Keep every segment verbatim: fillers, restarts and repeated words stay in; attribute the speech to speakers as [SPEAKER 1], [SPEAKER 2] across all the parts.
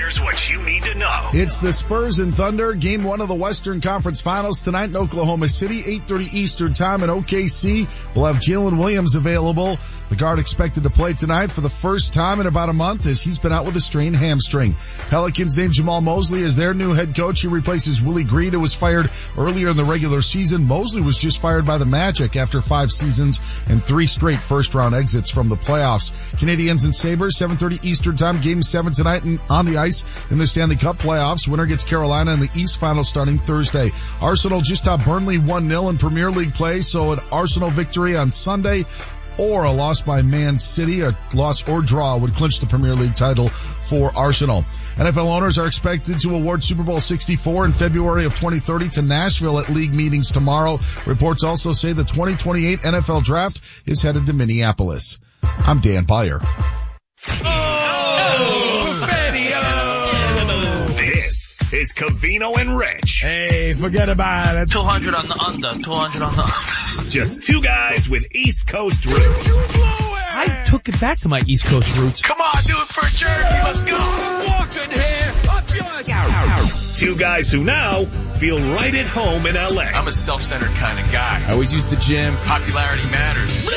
[SPEAKER 1] Here's what you need to know.
[SPEAKER 2] It's the Spurs and Thunder, game one of the Western Conference Finals tonight in Oklahoma City, eight thirty Eastern time in O K C. We'll have Jalen Williams available. The guard expected to play tonight for the first time in about a month as he's been out with a strained hamstring. Pelicans named Jamal Mosley as their new head coach. He replaces Willie Green, who was fired earlier in the regular season. Mosley was just fired by the Magic after five seasons and three straight first-round exits from the playoffs. Canadians and Sabres, seven thirty Eastern time, game seven tonight in, on the ice in the Stanley Cup playoffs. Winner gets Carolina in the East final starting Thursday. Arsenal just topped Burnley one nil in Premier League play, so an Arsenal victory on Sunday or a loss by Man City, a loss or draw would clinch the Premier League title for Arsenal. N F L owners are expected to award Super Bowl sixty-four in February of twenty thirty to Nashville at league meetings tomorrow. Reports also say the twenty twenty-eight N F L draft is headed to Minneapolis. I'm Dan Beyer.
[SPEAKER 1] Oh! This is Covino and Rich.
[SPEAKER 3] Hey, forget about it.
[SPEAKER 4] two hundred on the under, two hundred on the under.
[SPEAKER 1] Just two guys with East Coast roots.
[SPEAKER 3] I took it back to my East Coast roots.
[SPEAKER 4] Come on, do it for Jersey, let's go. Walking here, up your...
[SPEAKER 1] Two guys who now feel right at home in L A.
[SPEAKER 4] I'm a self-centered kind of guy.
[SPEAKER 5] I always use the gym.
[SPEAKER 4] Popularity matters.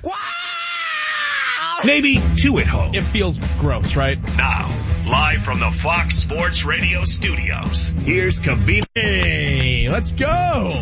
[SPEAKER 1] Maybe two at home.
[SPEAKER 3] It feels gross, right?
[SPEAKER 1] Now, live from the Fox Sports Radio studios, here's Covino.
[SPEAKER 3] Hey, let's go.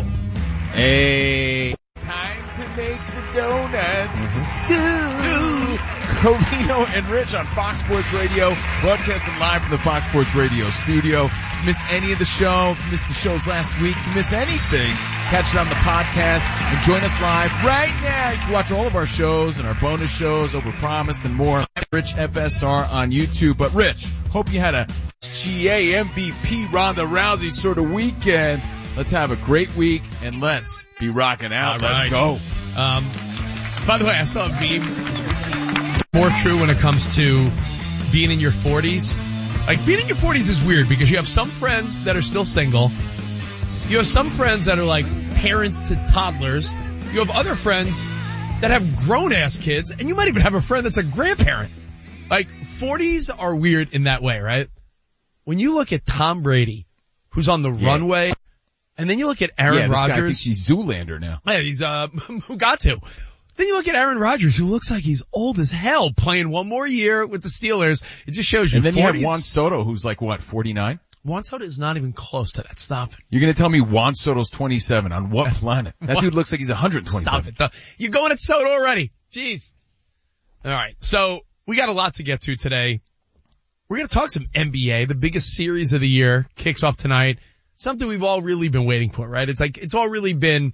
[SPEAKER 5] Hey.
[SPEAKER 3] Time to make the donuts. Mm-hmm.
[SPEAKER 5] Covino and Rich on Fox Sports Radio, broadcasting live from the Fox Sports Radio studio. Miss any of the show, missed the shows last week, you miss anything, catch it on the podcast and join us live right now. You can watch all of our shows and our bonus shows, Overpromised and more. Rich F S R on YouTube. But Rich, hope you had a G A M V P Ronda Rousey sort of weekend. Let's have a great week and let's be rocking out.
[SPEAKER 3] All right.
[SPEAKER 5] Let's go.
[SPEAKER 3] Um, by the way, I saw a meme. More true when it comes to being in your forties. Like, being in your forties is weird because you have some friends that are still single. You have some friends that are like parents to toddlers. You have other friends that have grown-ass kids, and you might even have a friend that's a grandparent. Like, forties are weird in that way, right? When you look at Tom Brady, who's on the yeah. runway, and then you look at Aaron
[SPEAKER 5] yeah, this
[SPEAKER 3] Rodgers.
[SPEAKER 5] Guy thinks he's Zoolander now.
[SPEAKER 3] Yeah, he's, uh, who got to. Then you look at Aaron Rodgers, who looks like he's old as hell, playing one more year with the Steelers. It just shows you.
[SPEAKER 5] And then
[SPEAKER 3] forties.
[SPEAKER 5] you have Juan Soto, who's like, what, forty-nine?
[SPEAKER 3] Juan Soto is not even close to that. Stop it.
[SPEAKER 5] You're going to tell me Juan Soto's twenty-seven. On what planet? That
[SPEAKER 3] what?
[SPEAKER 5] dude looks like he's one hundred twenty-seven.
[SPEAKER 3] Stop it. You're going at Soto already. Jeez. All right. So we got a lot to get to today. We're going to talk some N B A. The biggest series of the year kicks off tonight. Something we've all really been waiting for, right? It's like, it's all really been,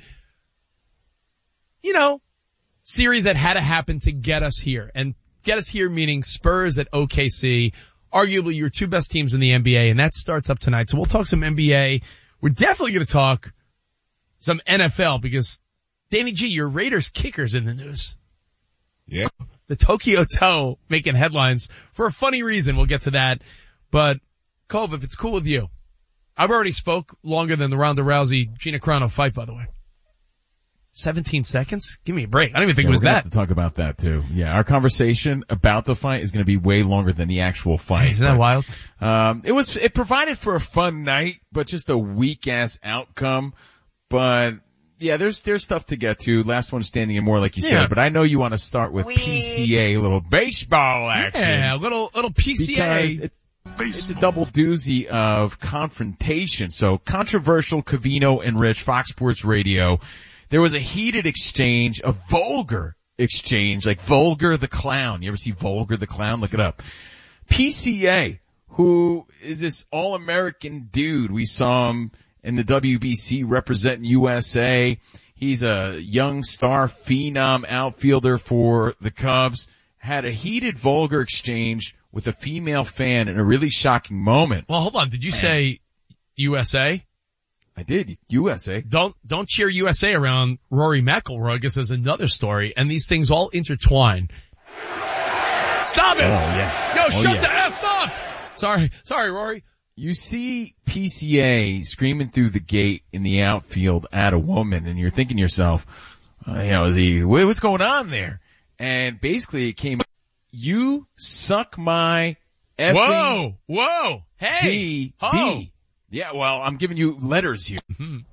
[SPEAKER 3] you know, series that had to happen to get us here. And get us here meaning Spurs at O K C, arguably your two best teams in the N B A, and that starts up tonight. So we'll talk some N B A. We're definitely going to talk some N F L because, Danny G, your Raiders kicker's in the news.
[SPEAKER 2] Yeah.
[SPEAKER 3] The Tokyo Toe making headlines for a funny reason. We'll get to that. But, Cove, if it's cool with you, I've already spoke longer than the Ronda Rousey Gina Carano fight, by the way. seventeen seconds? Give me a break. I don't even think
[SPEAKER 5] yeah,
[SPEAKER 3] it was
[SPEAKER 5] we're gonna
[SPEAKER 3] that.
[SPEAKER 5] Have to talk about that too. Yeah, our conversation about the fight is going to be way longer than the actual fight.
[SPEAKER 3] Hey, isn't that
[SPEAKER 5] but,
[SPEAKER 3] wild?
[SPEAKER 5] Um, it was, it provided for a fun night, but just a weak ass outcome. But yeah, there's, there's stuff to get to. Last one standing in more, like you
[SPEAKER 3] yeah.
[SPEAKER 5] said, but I know you want to start with Wee. P C A, a little baseball action.
[SPEAKER 3] Yeah, a little, little P C A.
[SPEAKER 5] Because it's, it's a double doozy of confrontation. So controversial, Covino and Rich, Fox Sports Radio. There was a heated exchange, a vulgar exchange, like Vulgar the Clown. You ever see Vulgar the Clown? Look it up. P C A, who is this all-American dude. We saw him in the W B C representing U S A. He's a young star phenom outfielder for the Cubs. Had a heated, vulgar exchange with a female fan in a really shocking moment.
[SPEAKER 3] Well, hold on. Did you Man. say U S A?
[SPEAKER 5] I did. U S A.
[SPEAKER 3] Don't, don't cheer U S A around Rory McIlroy because there's another story and these things all intertwine. Stop it!
[SPEAKER 5] Oh yeah.
[SPEAKER 3] Yo,
[SPEAKER 5] oh,
[SPEAKER 3] shut
[SPEAKER 5] yeah.
[SPEAKER 3] the F up! Sorry, sorry Rory.
[SPEAKER 5] You see P C A screaming through the gate in the outfield at a woman and you're thinking to yourself, uh, you know, is he, what's going on there? And basically it came, you suck my F
[SPEAKER 3] Whoa, whoa, hey,
[SPEAKER 5] B,
[SPEAKER 3] ho.
[SPEAKER 5] B. Yeah, well, I'm giving you letters here.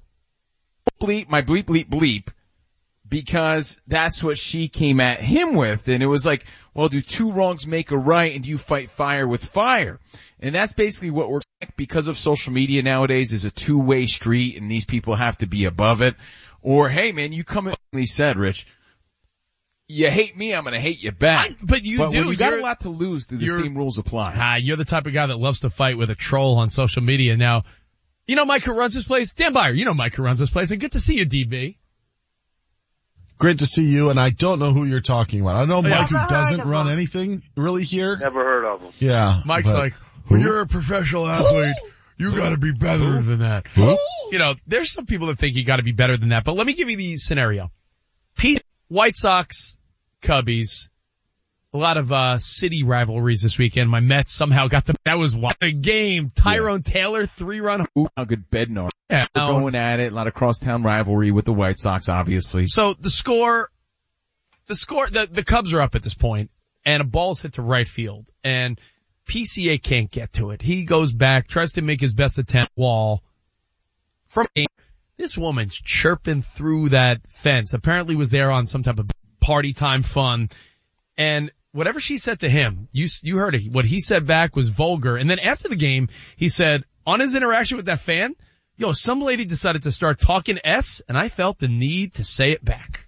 [SPEAKER 5] Bleep, my bleep, bleep, bleep, because that's what she came at him with. And it was like, well, do two wrongs make a right, and do you fight fire with fire? And that's basically what we're, because of social media nowadays, is a two-way street, and these people have to be above it. Or, hey man, you come in, he said, Rich, you hate me, I'm gonna hate you back.
[SPEAKER 3] I, but you
[SPEAKER 5] but
[SPEAKER 3] do.
[SPEAKER 5] When you got
[SPEAKER 3] You're-
[SPEAKER 5] a lot to lose, do the
[SPEAKER 3] you're-
[SPEAKER 5] same rules apply?
[SPEAKER 3] Ah, you're the type of guy that loves to fight with a troll on social media. Now, you know Mike who runs this place? Dan Byer, you know Mike who runs this place, and good to see you, D B.
[SPEAKER 2] Great to see you, and I don't know who you're talking about. I know
[SPEAKER 3] Yeah.
[SPEAKER 2] Mike who
[SPEAKER 6] Never
[SPEAKER 2] doesn't
[SPEAKER 6] heard of
[SPEAKER 2] run
[SPEAKER 6] him.
[SPEAKER 2] anything really here.
[SPEAKER 6] Never heard of them.
[SPEAKER 2] Yeah.
[SPEAKER 3] Mike's
[SPEAKER 2] but-
[SPEAKER 3] like, when you're a professional athlete, you gotta be better than that.
[SPEAKER 2] Who?
[SPEAKER 3] You know, there's some people that think you gotta be better than that, but let me give you the scenario. P- White Sox, Cubbies, a lot of, uh, city rivalries this weekend. My Mets somehow got the, that was what a game. Tyrone Taylor, three run.
[SPEAKER 5] Ooh, how good Bednar.
[SPEAKER 3] Yeah.
[SPEAKER 5] We're going at it. A lot of crosstown rivalry with the White Sox, obviously.
[SPEAKER 3] So the score, the score, the, the Cubs are up at this point, and a ball's hit to right field, and P C A can't get to it. He goes back, tries to make his best attempt, wall. From this woman's chirping through that fence. Apparently was there on some type of party time fun, and whatever she said to him, you you heard it. What he said back was vulgar. And then after the game, he said on his interaction with that fan, yo, some lady decided to start talking S, and I felt the need to say it back.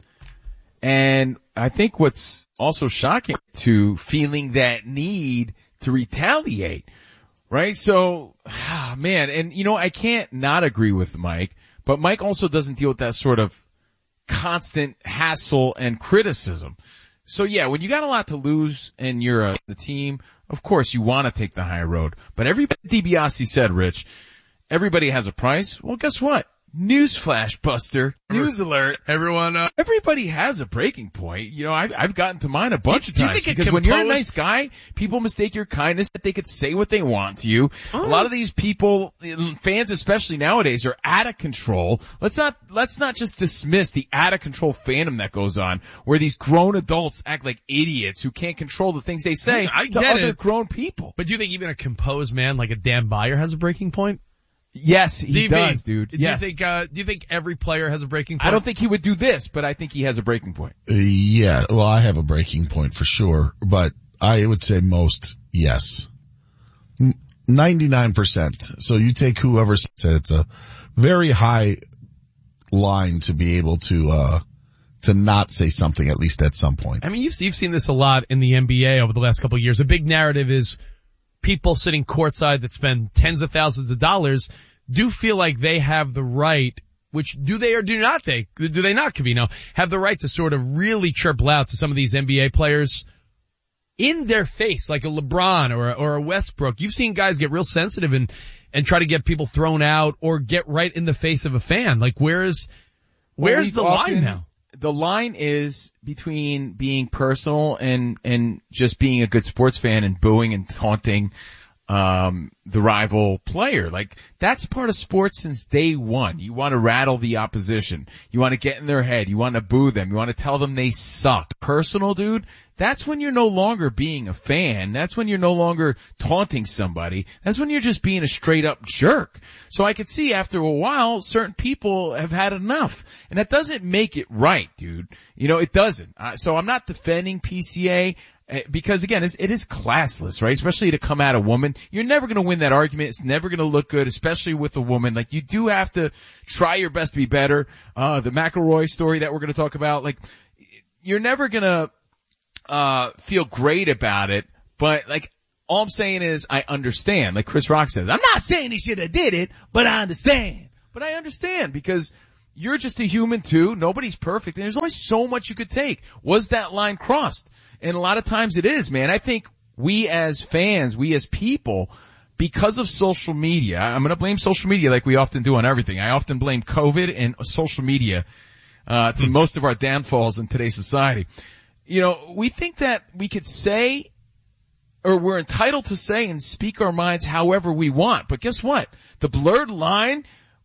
[SPEAKER 5] And I think what's also shocking to feeling that need to retaliate, right? So, ah, man, and you know, I can't not agree with Mike, but Mike also doesn't deal with that sort of constant hassle and criticism. So yeah, when you got a lot to lose and you're a, the team, of course you want to take the high road. But everybody, DiBiase said, Rich, everybody has a price. Well, guess what? Newsflash, Buster. News alert.
[SPEAKER 3] Everyone, uh,
[SPEAKER 5] Everybody has a breaking point. You know, I've, I've gotten to mine a bunch
[SPEAKER 3] Do-
[SPEAKER 5] of
[SPEAKER 3] do you
[SPEAKER 5] times.
[SPEAKER 3] think a
[SPEAKER 5] Because when you're a
[SPEAKER 3] composed-
[SPEAKER 5] nice guy, people mistake your kindness that they could say what they want to you.
[SPEAKER 3] Oh.
[SPEAKER 5] A lot of these people, fans especially nowadays, are out of control. Let's not, let's not just dismiss the out of control fandom that goes on, where these grown adults act like idiots who can't control the things they say
[SPEAKER 3] I
[SPEAKER 5] to
[SPEAKER 3] get
[SPEAKER 5] other
[SPEAKER 3] it.
[SPEAKER 5] grown people.
[SPEAKER 3] but do you think even a composed man like a Dan Byer has a breaking point?
[SPEAKER 5] Yes, he
[SPEAKER 3] D V,
[SPEAKER 5] does, dude.
[SPEAKER 3] Do
[SPEAKER 5] Yes.
[SPEAKER 3] you think, uh, do you think every player has a breaking point?
[SPEAKER 5] I don't think he would do this, but I think he has a breaking point.
[SPEAKER 2] Uh, yeah, well, I have a breaking point for sure, but I would say most, yes. N- ninety-nine percent. So you take whoever said it's a very high line to be able to, uh, to not say something at least at some point.
[SPEAKER 3] I mean, you've, you've seen this a lot in the N B A over the last couple of years. A big narrative is people sitting courtside that spend tens of thousands of dollars do feel like they have the right, which do they or do not they, do they not, Covino, have the right to sort of really chirp loud to some of these N B A players in their face, like a LeBron or a, or a Westbrook. You've seen guys get real sensitive and, and try to get people thrown out or get right in the face of a fan. Like where's, where's
[SPEAKER 5] Well,
[SPEAKER 3] the
[SPEAKER 5] we've
[SPEAKER 3] line
[SPEAKER 5] often-
[SPEAKER 3] now?
[SPEAKER 5] The line is between being personal and, and just being a good sports fan and booing and taunting, um, the rival player. Like, that's part of sports since day one. You want to rattle the opposition. You want to get in their head. You want to boo them. You want to tell them they suck. Personal, dude, that's when you're no longer being a fan. That's when you're no longer taunting somebody. That's when you're just being a straight up jerk. So I could see after a while, certain people have had enough. And that doesn't make it right, dude. You know, it doesn't. Uh, so I'm not defending P C A. Because again, it's, it is classless, right? Especially to come at a woman. You're never going to win that argument. It's never going to look good, especially with a woman. Like, you do have to try your best to be better. Uh, the McElroy story that we're going to talk about, like, you're never going to, uh, feel great about it. But like, all I'm saying is I understand. Like Chris Rock says, I'm not saying he should have did it, but I understand. But I understand because you're just a human too. Nobody's perfect. And there's only so much you could take. Was that line crossed? And a lot of times it is, man. I think we as fans, we as people, because of social media, I'm going to blame social media like we often do on everything. I often blame COVID and social media, uh, to most of our downfalls in today's society. You know, we think that we could say, or we're entitled to say and speak our minds however we want. But guess what? The blurred line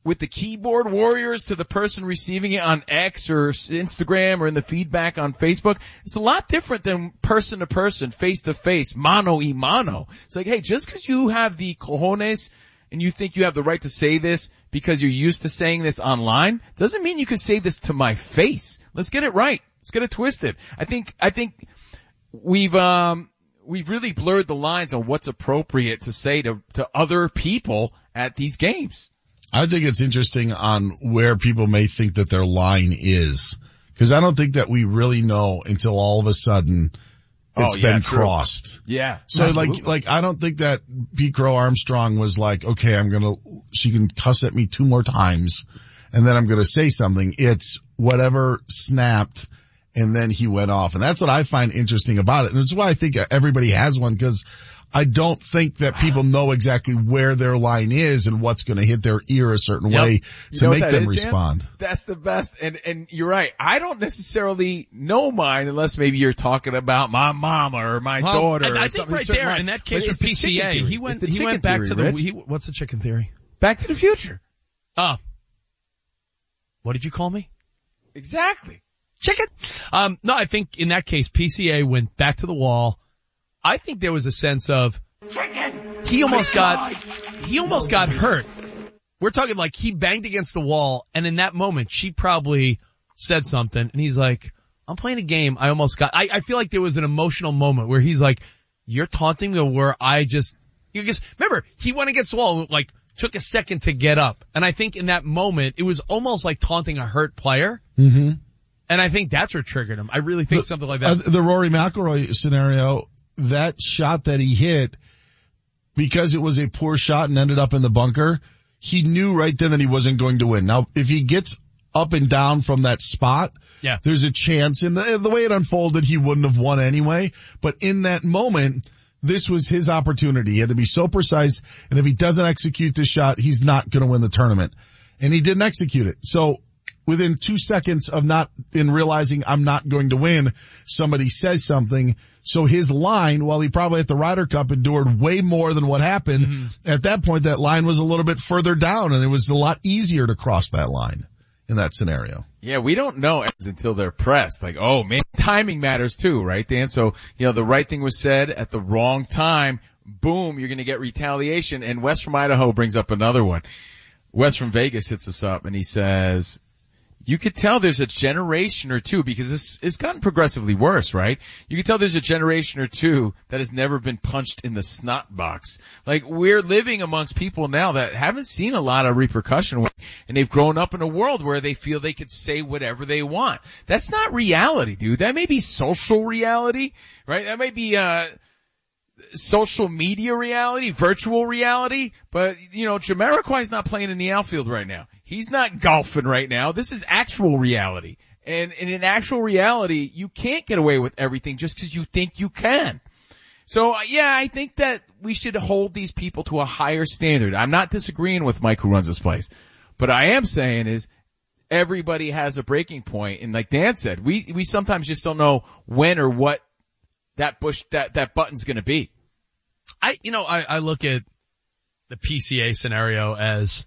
[SPEAKER 5] with the keyboard warriors to the person receiving it on X or Instagram or in the feedback on Facebook. It's a lot different than person to person, face to face, mano y mano. It's like, hey, just because you have the cojones and you think you have the right to say this because you're used to saying this online, doesn't mean you can say this to my face. Let's get it right. Let's get it twisted. I think, I think we've, um, we've really blurred the lines on what's appropriate to say to, to other people at these games.
[SPEAKER 2] I think it's interesting on where people may think that their line is. Cause I don't think that we really know until all of a sudden it's
[SPEAKER 5] oh, yeah,
[SPEAKER 2] been
[SPEAKER 5] true.
[SPEAKER 2] crossed.
[SPEAKER 5] Yeah.
[SPEAKER 2] So
[SPEAKER 5] absolutely.
[SPEAKER 2] like, like I don't think that Pete Crow Armstrong was like, okay, I'm gonna, she can cuss at me two more times and then I'm gonna say something. It's whatever snapped and then he went off. And that's what I find interesting about it. And it's why I think everybody has one, cause I don't think that people know exactly where their line is and what's going to hit their ear a certain
[SPEAKER 5] yep.
[SPEAKER 2] way to
[SPEAKER 5] you know
[SPEAKER 2] make them
[SPEAKER 5] is,
[SPEAKER 2] respond.
[SPEAKER 5] Dan? That's the best. And, and you're right. I don't necessarily know mine unless maybe you're talking about my mama or my
[SPEAKER 3] well,
[SPEAKER 5] daughter.
[SPEAKER 3] I, I
[SPEAKER 5] or
[SPEAKER 3] think right there, in that case with P C A, he went, he went back
[SPEAKER 5] theory,
[SPEAKER 3] to the,
[SPEAKER 5] Rich.
[SPEAKER 3] he, what's the chicken theory?
[SPEAKER 5] Back to the Future.
[SPEAKER 3] Oh. What did you call me?
[SPEAKER 5] Exactly.
[SPEAKER 3] Chicken. Um, no, I think in that case, P C A went back to the wall. I think there was a sense of, he almost got, he almost got hurt. We're talking like he banged against the wall, and in that moment, she probably said something, and he's like, I'm playing a game, I almost got, I, I feel like there was an emotional moment where he's like, you're taunting me where I just, you just, remember, he went against the wall, like, took a second to get up, and I think in that moment, it was almost like taunting a hurt player.
[SPEAKER 2] Mm-hmm.
[SPEAKER 3] And I think that's what triggered him. I really think
[SPEAKER 2] the,
[SPEAKER 3] something like that.
[SPEAKER 2] Uh, the Rory McIlroy scenario, that shot that he hit, because it was a poor shot and ended up in the bunker, he knew right then that he wasn't going to win. Now, if he gets up and down from that spot,
[SPEAKER 3] yeah.
[SPEAKER 2] there's a chance, and the, the way it unfolded, he wouldn't have won anyway. But in that moment, this was his opportunity. He had to be so precise, and if he doesn't execute this shot, he's not going to win the tournament. And he didn't execute it. So within two seconds of not, in realizing I'm not going to win, somebody says something. So his line, while he probably at the Ryder Cup endured way more than what happened, mm-hmm. at that point that line was a little bit further down, and it was a lot easier to cross that line in that scenario.
[SPEAKER 5] Yeah, we don't know until they're pressed. Like, oh man, timing matters too, right, Dan? So, you know, the right thing was said at the wrong time. Boom, you're going to get retaliation. And Wes from Idaho brings up another one. Wes from Vegas hits us up and he says, you could tell there's a generation or two, because this it's gotten progressively worse, right? You could tell there's a generation or two that has never been punched in the snot box. Like, we're living amongst people now that haven't seen a lot of repercussion, and they've grown up in a world where they feel they could say whatever they want. That's not reality, dude. That may be social reality, right? That may be, uh, social media reality, virtual reality, but, you know, Jamiroquai's not playing in the outfield right now. He's not golfing right now. This is actual reality. And, and in actual reality, you can't get away with everything just because you think you can. So, uh, yeah, I think that we should hold these people to a higher standard. I'm not disagreeing with Mike who runs this place. But I am saying is everybody has a breaking point. And like Dan said, we, we sometimes just don't know when or what that bush, that, that button's gonna be.
[SPEAKER 3] I, you know, I, I look at the P C A scenario as,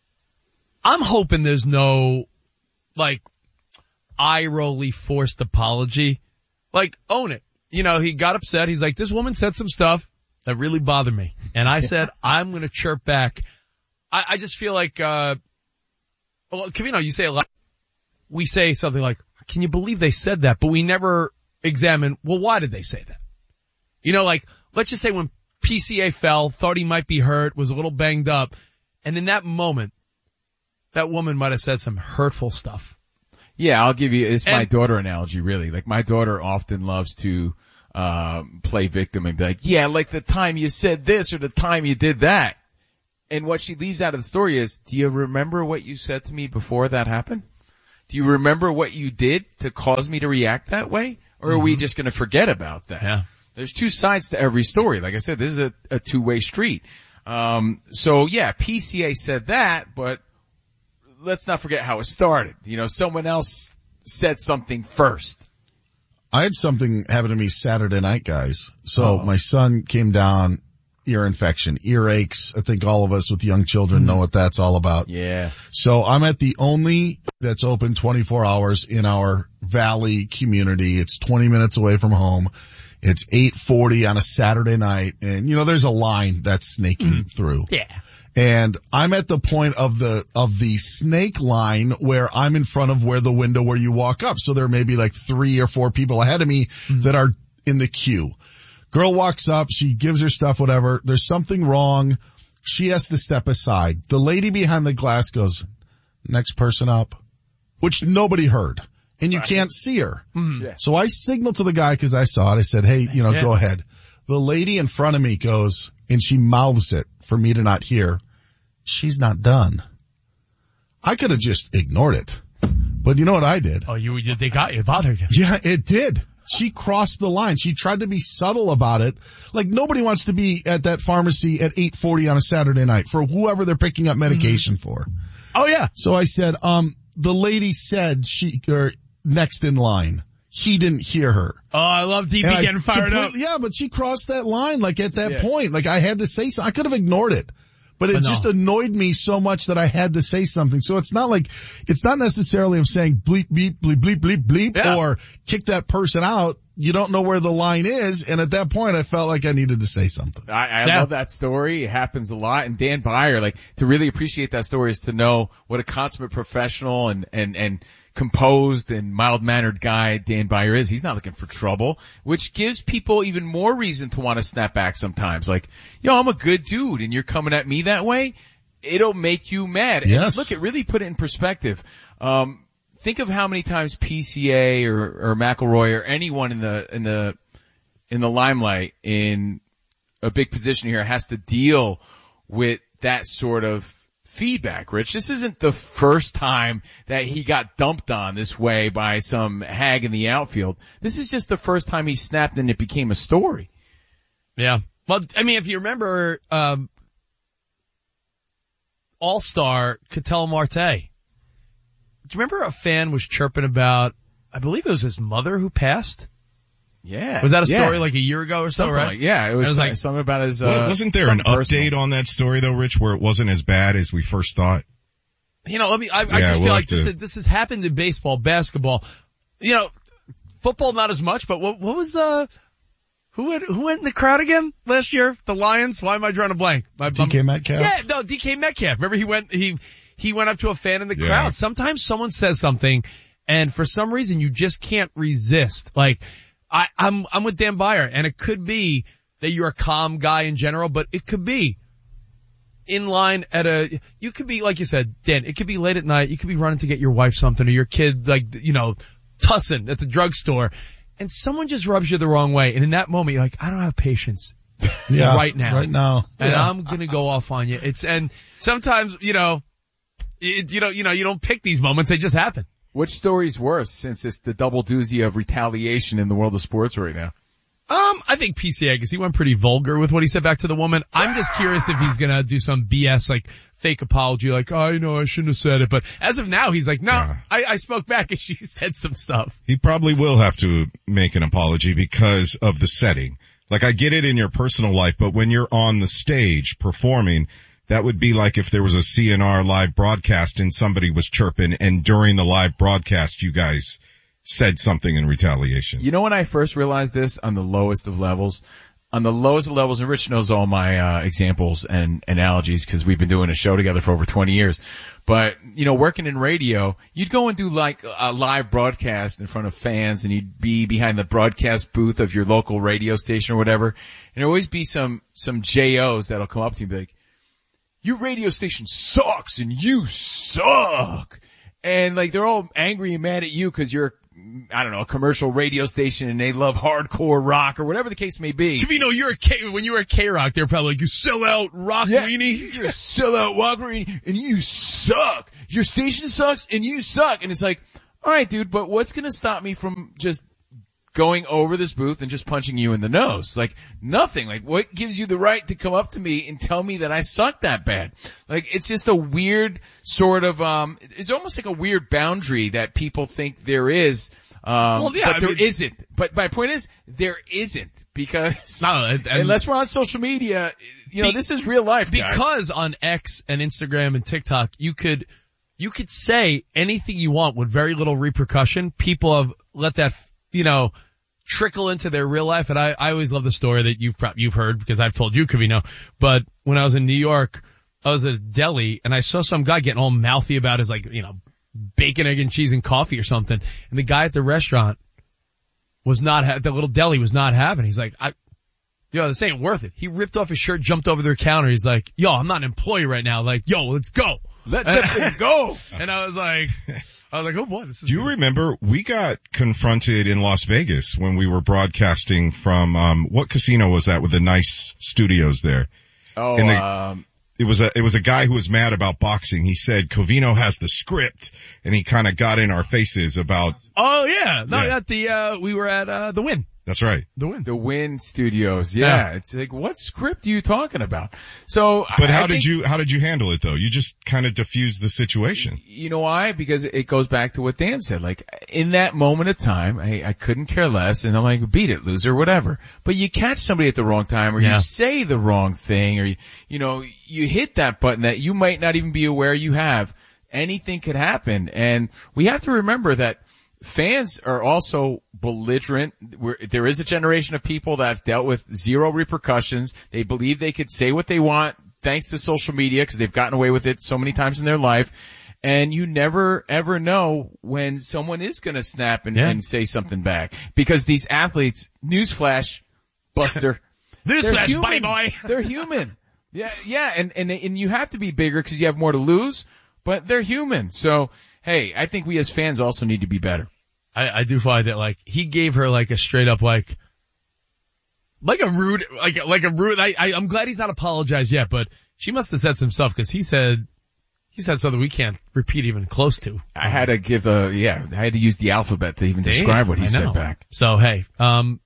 [SPEAKER 3] I'm hoping there's no, like, eye-rolly forced apology. Like, own it. You know, he got upset. He's like, this woman said some stuff that really bothered me. And I said, I'm gonna chirp back. I, I just feel like, uh, well, Covino, you say a lot. We say something like, can you believe they said that? But we never examine, well, why did they say that? You know, like, let's just say when P C A fell, thought he might be hurt, was a little banged up, and in that moment, that woman might have said some hurtful stuff.
[SPEAKER 5] Yeah, I'll give you, it's
[SPEAKER 3] and,
[SPEAKER 5] my daughter analogy, really. Like, my daughter often loves to, um, play victim and be like, yeah, like the time you said this or the time you did that. And what she leaves out of the story is, do you remember what you said to me before that happened? Do you remember what you did to cause me to react that way? Or are mm-hmm. we just gonna forget about that?
[SPEAKER 3] Yeah.
[SPEAKER 5] There's two sides to every story. Like I said, this is a, a two-way street. Um, so yeah, P C A said that, but let's not forget how it started. You know, someone else said something first.
[SPEAKER 2] I had something happen to me Saturday night, guys. So
[SPEAKER 5] oh.
[SPEAKER 2] my son came down ear infection, ear aches. I think all of us with young children know what that's all about.
[SPEAKER 5] Yeah.
[SPEAKER 2] So I'm at the only that's open twenty-four hours in our Valley community. It's twenty minutes away from home. It's eight forty on a Saturday night, and you know, there's a line that's snaking mm-hmm. through.
[SPEAKER 3] Yeah.
[SPEAKER 2] And I'm at the point of the, of the snake line where I'm in front of where the window where you walk up. So there may be like three or four people ahead of me mm-hmm. that are in the queue. Girl walks up, she gives her stuff, whatever. There's something wrong. She has to step aside. The lady behind the glass goes, next person up, which nobody heard. And you right. can't see her. Mm-hmm. Yeah. So I signaled to the guy because I saw it. I said, hey, you know, yeah. go ahead. The lady in front of me goes, and she mouths it for me to not hear, she's not done. I could have just ignored it. But you know what I did?
[SPEAKER 3] Oh, you did. They got you. It bothered you.
[SPEAKER 2] Yeah, it did. She crossed the line. She tried to be subtle about it. Like nobody wants to be at that pharmacy at eight forty on a Saturday night for whoever they're picking up medication mm-hmm. for.
[SPEAKER 3] Oh yeah.
[SPEAKER 2] So I said, um, the lady said she, or next in line. He didn't hear her.
[SPEAKER 3] Oh, I love D B and getting I fired up.
[SPEAKER 2] Yeah, but she crossed that line like at that yeah. point. Like I had to say something. I could have ignored it. But it but no. just annoyed me so much that I had to say something. So it's not like, it's not necessarily of saying bleep, bleep, bleep, bleep, bleep, bleep, yeah. or kick that person out. You don't know where the line is. And at that point, I felt like I needed to say something.
[SPEAKER 5] I, I
[SPEAKER 3] yeah.
[SPEAKER 5] love that story. It happens a lot. And Dan Byer, like, to really appreciate that story is to know what a consummate professional and, and, and composed and mild-mannered guy Dan Byer is. He's not looking for trouble, which gives people even more reason to want to snap back sometimes. Like, yo, I'm a good dude and you're coming at me that way. It'll make you mad.
[SPEAKER 2] Yes.
[SPEAKER 5] And look, it really put it in perspective. Um, think of how many times P C A or, or McElroy or anyone in the, in the, in the limelight in a big position here has to deal with that sort of feedback, Rich. This isn't the first time that he got dumped on this way by some hag in the outfield. This is just the first time he snapped and it became a story.
[SPEAKER 3] Yeah. Well, I mean, if you remember, um, All-Star Ketel Marte. Do you remember a fan was chirping about, I believe it was his mother who passed?
[SPEAKER 5] Yeah.
[SPEAKER 3] Was that a
[SPEAKER 5] yeah.
[SPEAKER 3] story like a year ago or so,
[SPEAKER 5] something
[SPEAKER 3] right?
[SPEAKER 5] Like, yeah, it was,
[SPEAKER 3] it was
[SPEAKER 5] like,
[SPEAKER 3] like
[SPEAKER 5] something about his, uh,
[SPEAKER 6] well, wasn't there an
[SPEAKER 5] update
[SPEAKER 6] personal. on that story though, Rich, where it wasn't as bad as we first thought?
[SPEAKER 3] You know, let me, I,
[SPEAKER 6] yeah,
[SPEAKER 3] I just
[SPEAKER 6] we'll
[SPEAKER 3] feel like
[SPEAKER 6] to...
[SPEAKER 3] this, this has happened in baseball, basketball. You know, football not as much, but what, what was, uh, who went, who went in the crowd again last year? The Lions? Why am I drawing a blank? My,
[SPEAKER 2] D K Metcalf?
[SPEAKER 3] Yeah, no, D K Metcalf. Remember he went, he, he went up to a fan in the
[SPEAKER 6] yeah.
[SPEAKER 3] crowd. Sometimes someone says something and for some reason you just can't resist. Like, I, I'm, I'm with Dan Byer, and it could be that you're a calm guy in general, but it could be in line at a, you could be, like you said, Dan, it could be late at night, you could be running to get your wife something or your kid, like, you know, tussing at the drugstore, and someone just rubs you the wrong way, and in that moment you're like, I don't have patience.
[SPEAKER 2] Yeah,
[SPEAKER 3] right now.
[SPEAKER 2] Right now.
[SPEAKER 3] And
[SPEAKER 2] yeah.
[SPEAKER 3] I'm gonna go off on you. It's, and sometimes, you know, it, you know, you know, you don't pick these moments, they just happen.
[SPEAKER 5] Which story's worse since it's the double doozy of retaliation in the world of sports right now?
[SPEAKER 3] Um, I think P C A, because he went pretty vulgar with what he said back to the woman. I'm just curious if he's gonna do some B S, like fake apology, like, oh, I know I shouldn't have said it. But as of now, he's like, no, yeah. I, I spoke back and she said some stuff.
[SPEAKER 6] He probably will have to make an apology because of the setting. Like, I get it in your personal life, but when you're on the stage performing, that would be like if there was a C N R live broadcast and somebody was chirping and during the live broadcast you guys said something in retaliation.
[SPEAKER 5] You know when I first realized this on the lowest of levels? On the lowest of levels, and Rich knows all my uh examples and analogies because we've been doing a show together for over twenty years. But, you know, working in radio, you'd go and do like a live broadcast in front of fans and you'd be behind the broadcast booth of your local radio station or whatever. And there'd always be some, some J Os that'll come up to you and be like, your radio station sucks and you suck. And like they're all angry and mad at you because you're, I don't know, a commercial radio station and they love hardcore rock or whatever the case may be.
[SPEAKER 3] You know, you're a K, when you were at K-Rock, they're probably like, you sell out rock
[SPEAKER 5] yeah,
[SPEAKER 3] weenie.
[SPEAKER 5] You're a sellout rock weenie and you suck. Your station sucks and you suck. And it's like, all right, dude, but what's going to stop me from just going over this booth and just punching you in the nose? Like nothing. Like what gives you the right to come up to me and tell me that I suck that bad? Like it's just a weird sort of, um, it's almost like a weird boundary that people think there is, Um,
[SPEAKER 3] Well, yeah,
[SPEAKER 5] but
[SPEAKER 3] I
[SPEAKER 5] there
[SPEAKER 3] mean-
[SPEAKER 5] isn't. But my point is, there isn't because
[SPEAKER 3] No, and- and-
[SPEAKER 5] unless we're on social media, you know,
[SPEAKER 3] Be-
[SPEAKER 5] this is real life, guys.
[SPEAKER 3] Because on X and Instagram and TikTok, you could, you could say anything you want with very little repercussion. People have let that, you know, trickle into their real life. And I, I always love the story that you've probably, you've heard because I've told you, Covino. But when I was in New York, I was at a deli and I saw some guy getting all mouthy about his, like, you know, bacon, egg and cheese and coffee or something. And the guy at the restaurant was not, ha- the little deli was not having. He's like, I, yo, this ain't worth it. He ripped off his shirt, jumped over their counter. He's like, yo, I'm not an employee right now. Like, yo, let's go.
[SPEAKER 5] Let something go.
[SPEAKER 3] And I was like, I was like, oh boy, this is
[SPEAKER 6] Do you
[SPEAKER 3] good.
[SPEAKER 6] remember we got confronted in Las Vegas when we were broadcasting from, um, what casino was that with the nice studios there?
[SPEAKER 5] Oh,
[SPEAKER 6] In the-
[SPEAKER 5] um,
[SPEAKER 6] It was a, it was a guy who was mad about boxing. He said Covino has the script and he kind of got in our faces about,
[SPEAKER 3] Oh yeah. No,
[SPEAKER 6] Yeah.
[SPEAKER 3] at the, uh, we were at, uh, the Win.
[SPEAKER 6] that's right.
[SPEAKER 3] The Win.
[SPEAKER 5] the Win Studios. Yeah.
[SPEAKER 3] Yeah.
[SPEAKER 5] It's like, what script are you talking about? So,
[SPEAKER 6] But
[SPEAKER 5] I,
[SPEAKER 6] how
[SPEAKER 5] I
[SPEAKER 6] did
[SPEAKER 5] think,
[SPEAKER 6] you, how did you handle it though? You just kind of diffused the situation.
[SPEAKER 5] You know why? Because it goes back to what Dan said. Like, in that moment of time, I, I couldn't care less, and I'm like, beat it, loser, whatever. But you catch somebody at the wrong time, or
[SPEAKER 3] Yeah.
[SPEAKER 5] you say the wrong thing, or you, you know, you hit that button that you might not even be aware you have. Anything could happen. And we have to remember that fans are also belligerent. We're, there is a generation of people that have dealt with zero repercussions. They believe they could say what they want thanks to social media because they've gotten away with it so many times in their life. And you never ever know when someone is going to snap and,
[SPEAKER 3] Yeah.
[SPEAKER 5] and say something back. Because these athletes, newsflash, Buster, they're
[SPEAKER 3] Newsflash,
[SPEAKER 5] human.
[SPEAKER 3] buddy boy.
[SPEAKER 5] They're human. Yeah, yeah, and, and, and you have to be bigger because you have more to lose, but they're human. So, hey, I think we as fans also need to be better.
[SPEAKER 3] I, I do find that like, he gave her like a straight up like, like a rude, like, like a rude, I, I, I'm glad he's not apologized yet, but she must have said some stuff because he said, he said something we can't repeat even close to.
[SPEAKER 5] I had to give a, yeah, I had to use the alphabet to even describe what he
[SPEAKER 3] I know.
[SPEAKER 5] said back.
[SPEAKER 3] So hey, um,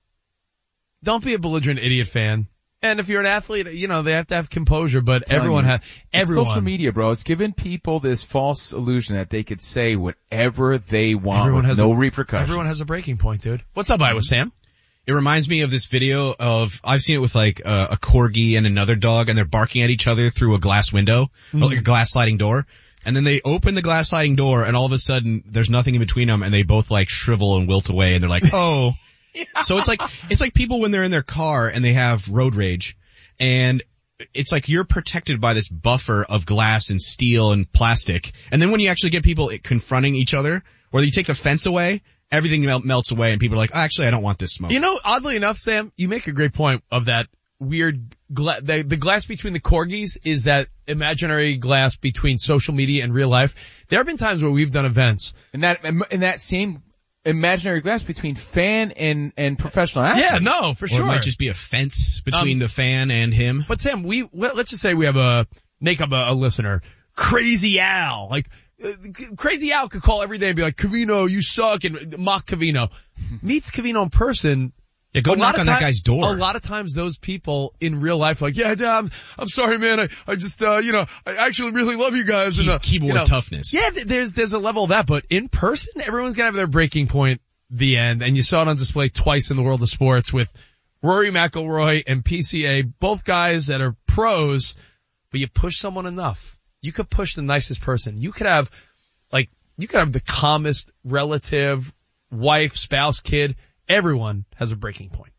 [SPEAKER 3] don't be a belligerent idiot fan. And if you're an athlete, you know, they have to have composure, but
[SPEAKER 5] telling
[SPEAKER 3] everyone
[SPEAKER 5] you,
[SPEAKER 3] has,
[SPEAKER 5] It's
[SPEAKER 3] everyone.
[SPEAKER 5] social media, bro. It's giving people this false illusion that they could say whatever they want
[SPEAKER 3] Everyone
[SPEAKER 5] with
[SPEAKER 3] has
[SPEAKER 5] no
[SPEAKER 3] a,
[SPEAKER 5] repercussions.
[SPEAKER 3] Everyone has a breaking point, dude. What's up, Iowa Sam?
[SPEAKER 7] It reminds me of this video of, I've seen it with like uh, a corgi and another dog, and they're barking at each other through a glass window, or like a glass sliding door. And then they open the glass sliding door, and all of a sudden there's nothing in between them, and they both like shrivel and wilt away, and they're like, oh. So it's like, it's like people when they're in their car and they have road rage, and it's like you're protected by this buffer of glass and steel and plastic. And then when you actually get people confronting each other, or you take the fence away, everything mel- melts away, and people are like, oh, actually, I don't want this smoke.
[SPEAKER 3] You know, oddly enough, Sam, you make a great point of that weird gla- the, the glass between the corgis is that imaginary glass between social media and real life. There have been times where we've done events.
[SPEAKER 5] And that, and that same imaginary glass between fan and, and professional athlete.
[SPEAKER 3] Yeah, no, for
[SPEAKER 7] Or
[SPEAKER 3] sure.
[SPEAKER 7] it might just be a fence between
[SPEAKER 3] Um,
[SPEAKER 7] the fan and him.
[SPEAKER 3] But Sam, we, well, let's just say we have a, make up a, a listener, Crazy Al, like, uh, Crazy Al could call every day and be like, Covino, you suck, and mock Covino. Meets Covino in person.
[SPEAKER 7] Yeah, go
[SPEAKER 3] A lot
[SPEAKER 7] knock
[SPEAKER 3] of
[SPEAKER 7] on
[SPEAKER 3] ti-
[SPEAKER 7] that guy's door.
[SPEAKER 3] A lot of times those people in real life are like, yeah, yeah, I'm, I'm sorry, man. I, I just, uh, you know, I actually really love you guys.
[SPEAKER 7] Key-
[SPEAKER 3] and, uh,
[SPEAKER 7] keyboard
[SPEAKER 3] you know,
[SPEAKER 7] toughness.
[SPEAKER 3] Yeah, th- there's, there's a level of that, but in person, everyone's gonna have their breaking point, the end. And you saw it on display twice in the world of sports with Rory McIlroy and P C A, both guys that are pros, but you push someone enough. You could push the nicest person. You could have, like, you could have the calmest relative, wife, spouse, kid. Everyone has a breaking point.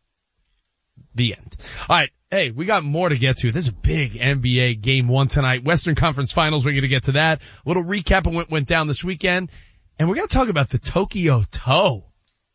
[SPEAKER 3] The end. All right. Hey, we got more to get to. There's a big N B A game one tonight. Western Conference Finals. We're going to get to that. A little recap of what went down this weekend. And we're going to talk about the Tokyo Toe.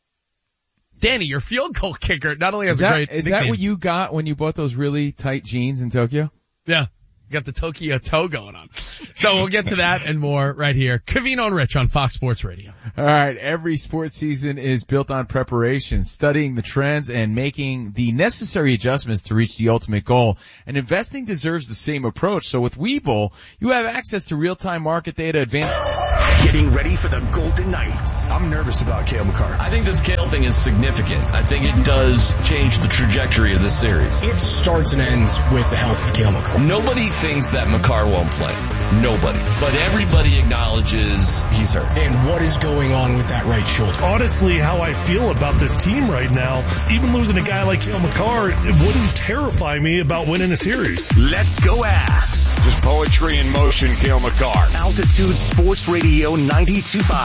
[SPEAKER 3] Danny, your field goal kicker not only has
[SPEAKER 5] Is
[SPEAKER 3] a
[SPEAKER 5] that,
[SPEAKER 3] great
[SPEAKER 5] is
[SPEAKER 3] nickname.
[SPEAKER 5] that what you got when you bought those really tight jeans in Tokyo?
[SPEAKER 3] Yeah. You got the Tokyo Toe going on. So we'll get to that and more right here. Covino and Rich on Fox Sports Radio.
[SPEAKER 5] All right. Every sports season is built on preparation, studying the trends and making the necessary adjustments to reach the ultimate goal. And investing deserves the same approach. So with Webull, you have access to real-time market data, advanced
[SPEAKER 1] Getting ready for the Golden Knights.
[SPEAKER 8] I'm nervous about Cale Makar.
[SPEAKER 9] I think this Cale thing is significant. I think it does change the trajectory of this series.
[SPEAKER 8] It starts and ends with the health of Cale Makar.
[SPEAKER 9] Nobody thinks that Makar won't play. Nobody. But everybody acknowledges he's hurt.
[SPEAKER 8] And what is going on with that right shoulder?
[SPEAKER 10] Honestly, how I feel about this team right now, even losing a guy like Cale Makar, it wouldn't terrify me about winning a series.
[SPEAKER 1] Let's go Avs.
[SPEAKER 11] Just poetry in motion, Cale Makar.
[SPEAKER 1] Altitude Sports Radio ninety-two point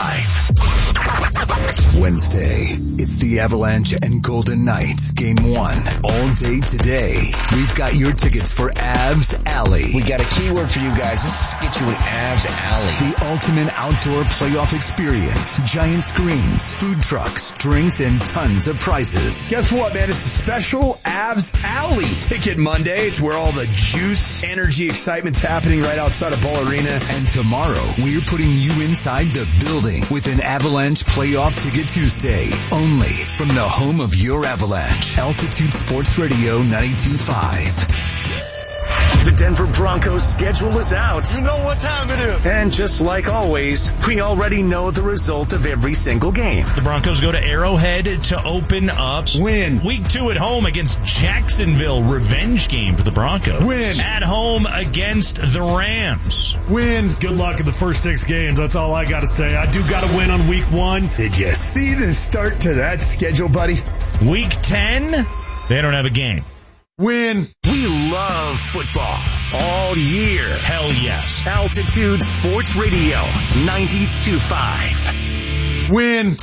[SPEAKER 1] five.
[SPEAKER 12] Wednesday, it's the Avalanche and Golden Knights game one. All day today, we've got your tickets for Avs Alley.
[SPEAKER 13] We got a keyword for you guys. This is get you an Avs Alley.
[SPEAKER 12] The ultimate outdoor playoff experience. Giant screens, food trucks, drinks, and tons of prizes.
[SPEAKER 14] Guess what, man? It's a special Avs Alley Ticket Monday. It's where all the juice, energy, excitement's happening right outside of Ball Arena.
[SPEAKER 12] And tomorrow, we're putting you inside the building with an Avalanche Playoff Ticket Tuesday. Only from the home of your Avalanche. Altitude Sports Radio ninety-two point five.
[SPEAKER 1] The Denver Broncos schedule is out.
[SPEAKER 4] You know what time it is.
[SPEAKER 1] And just like always, we already know the result of every single game.
[SPEAKER 15] The Broncos go to Arrowhead to open up.
[SPEAKER 14] Win.
[SPEAKER 15] Week two at home against Jacksonville. Revenge game for the Broncos.
[SPEAKER 14] Win.
[SPEAKER 15] At home against the Rams.
[SPEAKER 10] Win. Good luck in the first six games. That's all I got to say. I do got to win on week one.
[SPEAKER 14] Did you see the start to that schedule, buddy?
[SPEAKER 15] Week ten, they don't have a game.
[SPEAKER 14] Win.
[SPEAKER 1] We love football all year.
[SPEAKER 15] Hell yes.
[SPEAKER 1] Altitude Sports Radio ninety-two point five.
[SPEAKER 14] Win.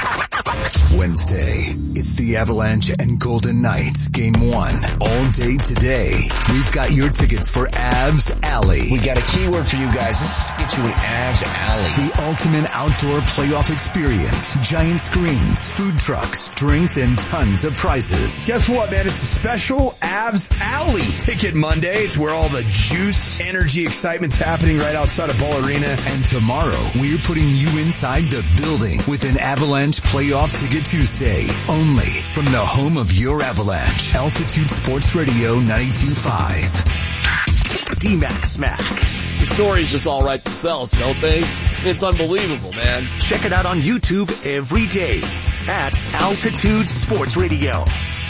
[SPEAKER 12] Wednesday, it's the Avalanche and Golden Knights game one. All day today, we've got your tickets for Avs Alley.
[SPEAKER 13] We got a keyword for you guys. This is get you an Avs Alley.
[SPEAKER 12] The ultimate outdoor playoff experience. Giant screens, food trucks, drinks, and tons of prizes.
[SPEAKER 14] Guess what, man? It's a special Avs Alley Ticket Monday. It's where all the juice, energy, excitement's happening right outside of Ball Arena.
[SPEAKER 12] And tomorrow, we're putting you inside the building with an Avalanche Playoff Ticket Tuesday. Only from the home of your Avalanche. Altitude Sports Radio ninety-two point five.
[SPEAKER 1] D-Mac Smack.
[SPEAKER 9] The stories just all write themselves, don't they? It's unbelievable, man.
[SPEAKER 1] Check it out on YouTube every day at Altitude Sports Radio.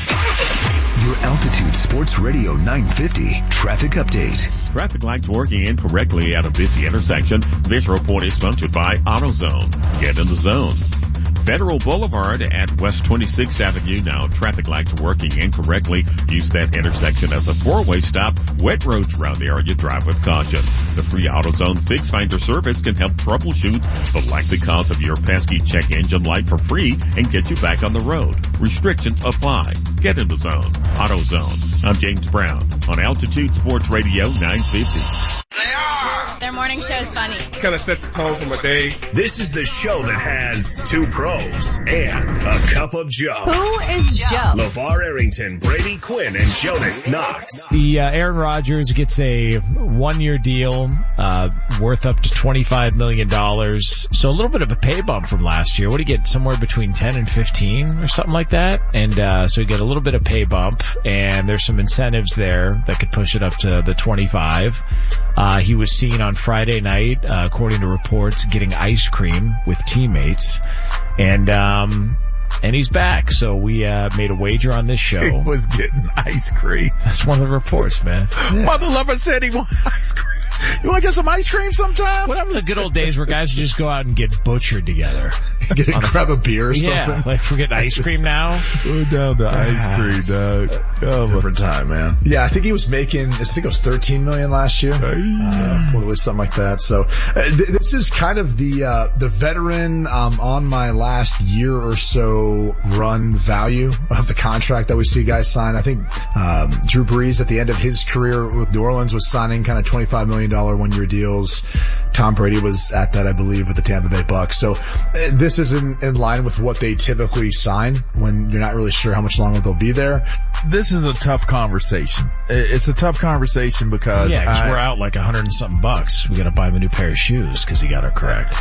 [SPEAKER 12] Your Altitude Sports Radio nine fifty traffic update.
[SPEAKER 16] Traffic lights working incorrectly at a busy intersection. This report is sponsored by AutoZone. Get in the zone. Federal Boulevard at West twenty-sixth Avenue now. Traffic lights working incorrectly. Use that intersection as a four-way stop. Wet roads around the area. Drive with caution. The free AutoZone Fix Finder service can help troubleshoot the likely cause of your pesky check engine light for free and get you back on the road. Restrictions apply. Get in the zone. AutoZone. I'm James Brown on Altitude Sports Radio nine fifty.
[SPEAKER 17] They are! Their morning show is funny.
[SPEAKER 11] Kind of sets the tone for my day.
[SPEAKER 1] This is the show that has two pros and a cup of Joe.
[SPEAKER 17] Who is Joe?
[SPEAKER 1] LeVar Arrington, Brady Quinn, and Jonas Knox.
[SPEAKER 18] The uh, Aaron Rodgers gets a one-year deal uh worth up to twenty-five million dollars. So a little bit of a pay bump from last year. What do you get? Somewhere between ten and fifteen or something like that. And uh so you get a little bit of pay bump, and there's some incentives there that could push it up to the twenty-five. Uh he was seen on Friday night, uh, according to reports, getting ice cream with teammates. And um and he's back. So we uh made a wager on this show.
[SPEAKER 2] He was getting ice cream.
[SPEAKER 18] That's one of the reports, man.
[SPEAKER 2] Yeah. Mother Lover said he wanted ice cream. You want to get some ice cream sometime?
[SPEAKER 18] Whatever the good old days where guys would just go out and get butchered together.
[SPEAKER 2] Get a, grab a beer or
[SPEAKER 18] yeah,
[SPEAKER 2] something.
[SPEAKER 18] Yeah, like we're getting ice cream now.
[SPEAKER 2] Go down to ice cream, dog. Oh, different time, man. Yeah, I think he was making, I think it was thirteen million last year. Uh, or it was something like that. So, uh, th- this is kind of the, uh, the veteran, um, on my last year or so run value of the contract that we see guys sign. I think, um, Drew Brees at the end of his career with New Orleans was signing kind of twenty-five million dollars one year deals. Tom Brady was at that, I believe, with the Tampa Bay Bucks. So uh, this is in, in line with what they typically sign when you're not really sure how much longer they'll be there.
[SPEAKER 19] This is a tough conversation. It's a tough conversation because
[SPEAKER 18] yeah, because
[SPEAKER 19] I,
[SPEAKER 18] we're out like a hundred and something bucks. We got to buy him a new pair of shoes because he got it correct.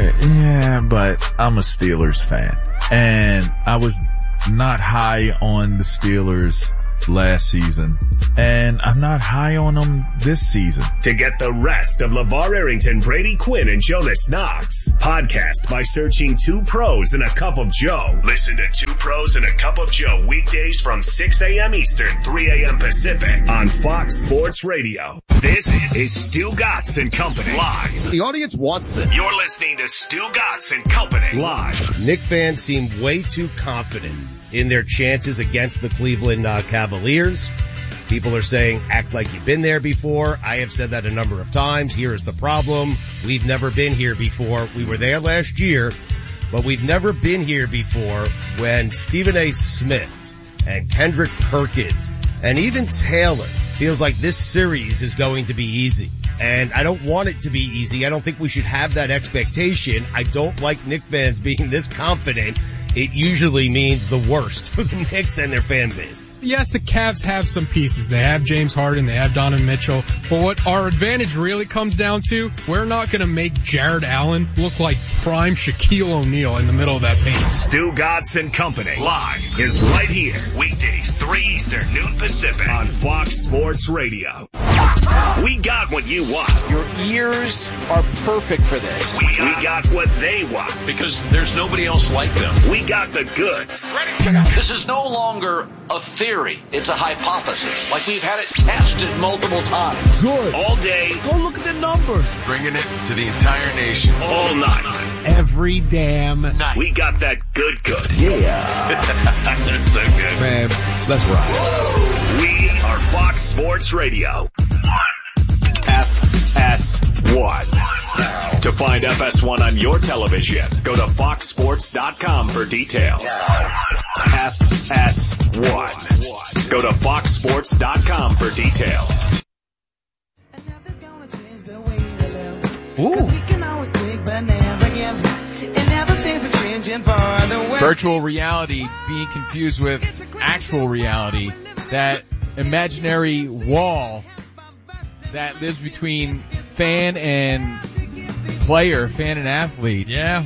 [SPEAKER 19] Yeah, but I'm a Steelers fan, and I was not high on the Steelers last season, and I'm not high on them this season.
[SPEAKER 1] To get the rest of LeVar Arrington, Brady Quinn, and Jonas Knox, podcast by searching Two Pros and a Cup of Joe. Listen to Two Pros and a Cup of Joe weekdays from six a.m. Eastern, three a.m. Pacific on Fox Sports Radio. This is Stu Gatz and Company live.
[SPEAKER 20] The audience wants this.
[SPEAKER 1] You're listening to Stu Gatz and Company live.
[SPEAKER 20] Knick fans seem way too confident in their chances against the Cleveland uh, Cavaliers. People are saying, act like you've been there before. I have said that a number of times. Here is the problem. We've never been here before. We were there last year, but we've never been here before when Stephen A. Smith and Kendrick Perkins and even Taylor feels like this series is going to be easy. And I don't want it to be easy. I don't think we should have that expectation. I don't like Knicks fans being this confident. It usually means the worst for the Knicks and their fan base.
[SPEAKER 21] Yes, the Cavs have some pieces. They have James Harden, they have Donovan Mitchell. But what our advantage really comes down to, we're not going to make Jared Allen look like prime Shaquille O'Neal in the middle of that paint.
[SPEAKER 1] Stu Gatz and Company live is right here. Weekdays, three Eastern, noon Pacific on Fox Sports Radio. We got what you want.
[SPEAKER 22] Your ears are perfect for this.
[SPEAKER 1] We got, we got what they want.
[SPEAKER 9] Because there's nobody else like them.
[SPEAKER 1] We got the goods.
[SPEAKER 9] This is no longer a theory. It's a hypothesis. Like we've had it tested multiple times.
[SPEAKER 1] Good. All day.
[SPEAKER 20] Go look at the numbers.
[SPEAKER 9] Bringing it to the entire nation.
[SPEAKER 1] All night.
[SPEAKER 21] Every damn night.
[SPEAKER 1] We got that good good.
[SPEAKER 20] Yeah.
[SPEAKER 1] That's so good.
[SPEAKER 19] Man, let's ride.
[SPEAKER 1] We are Fox Sports Radio. F S one. To find F S one on your television, go to fox sports dot com for details. F S one. Go to fox sports dot com for details.
[SPEAKER 5] Ooh. Virtual reality being confused with actual reality. That imaginary wall that lives between fan and player, fan and athlete.
[SPEAKER 3] Yeah.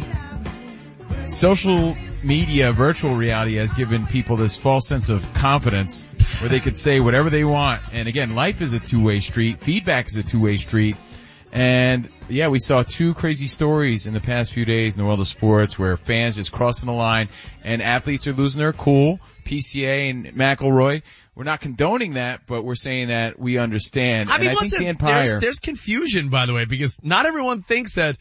[SPEAKER 5] Social media, virtual reality has given people this false sense of confidence where they could say whatever they want. And again, life is a two-way street. Feedback is a two-way street. And yeah, we saw two crazy stories in the past few days in the world of sports where fans just crossing the line and athletes are losing their cool. P C A and McElroy. We're not condoning that, but we're saying that we understand.
[SPEAKER 3] I mean,
[SPEAKER 5] and I
[SPEAKER 3] listen,
[SPEAKER 5] think Dan Pryor,
[SPEAKER 3] there's, there's confusion, by the way, because not everyone thinks that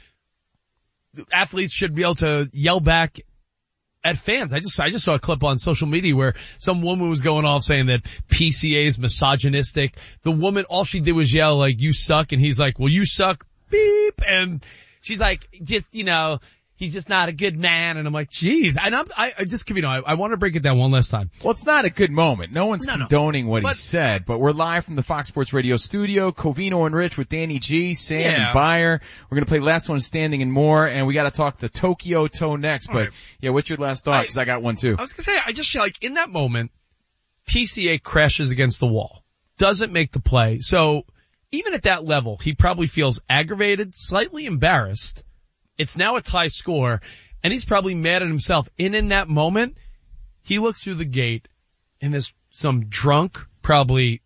[SPEAKER 3] athletes should be able to yell back at fans. I just, I just saw a clip on social media where some woman was going off saying that P C A is misogynistic. The woman, all she did was yell like, you suck. And he's like, well, you suck, beep. And she's like, just, you know, he's just not a good man. And I'm like, geez. And I'm, I, I just, you know, I, I want to break it down one last time.
[SPEAKER 5] Well, it's not a good moment. No one's
[SPEAKER 3] no,
[SPEAKER 5] condoning
[SPEAKER 3] no.
[SPEAKER 5] what
[SPEAKER 3] but,
[SPEAKER 5] he said, but we're live from the Fox Sports Radio studio. Covino and Rich with Danny G, Sam
[SPEAKER 3] yeah.
[SPEAKER 5] and Beyer. We're going to play Last One Standing and more, and we got to talk the Tokyo Toe next. All but right. yeah, what's your last thought? Because I, I got one too.
[SPEAKER 3] I was going to say, I just like in that moment, P C A crashes against the wall, doesn't make the play. So even at that level, he probably feels aggravated, slightly embarrassed. It's now a tie score. And he's probably mad at himself. And in that moment, he looks through the gate and there's some drunk, probably,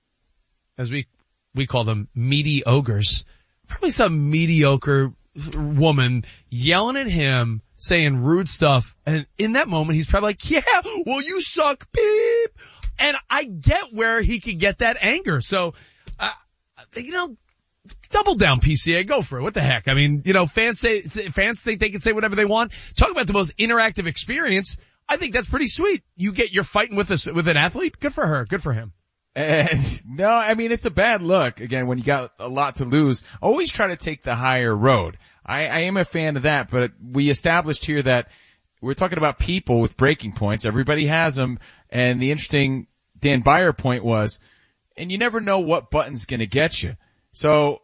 [SPEAKER 3] as we, we call them, meaty ogres, probably some mediocre woman yelling at him, saying rude stuff. And in that moment, he's probably like, yeah, well, you suck, beep. And I get where he could get that anger. So, uh, you know, double down, P C A. Go for it. What the heck? I mean, you know, fans say, fans think they can say whatever they want. Talk about the most interactive experience. I think that's pretty sweet. You get, you're fighting with a, with an athlete. Good for her. Good for him.
[SPEAKER 5] And no, I mean, it's a bad look. Again, when you got a lot to lose, always try to take the higher road. I, I am a fan of that, but we established here that we're talking about people with breaking points. Everybody has them. And the interesting Dan Beyer point was, and you never know what button's going to get you. So